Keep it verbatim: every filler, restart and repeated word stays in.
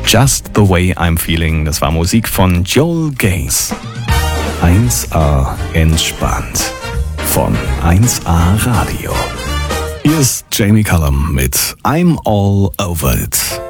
Just the Way I'm Feeling, das war Musik von Joel Gaze. eins A entspannt von eins A Radio. Hier ist Jamie Cullum mit I'm All Over It.